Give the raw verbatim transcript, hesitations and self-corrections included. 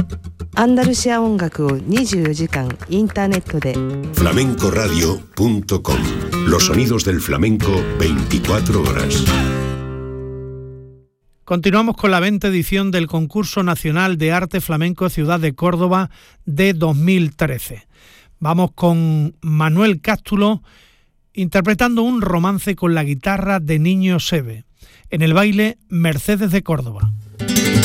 アンダルシア音楽をにじゅうよじかんインターネットでフラメンコラディオpunto com. Los sonidos del flamenco veinticuatro horas. Continuamos con la veinte edición del Concurso Nacional de Arte Flamenco Ciudad de Córdoba de dos mil trece. Vamos con Manuel Cástulo interpretando un romance con la guitarra de Niño Seve. En el baile Mercedes de Córdoba.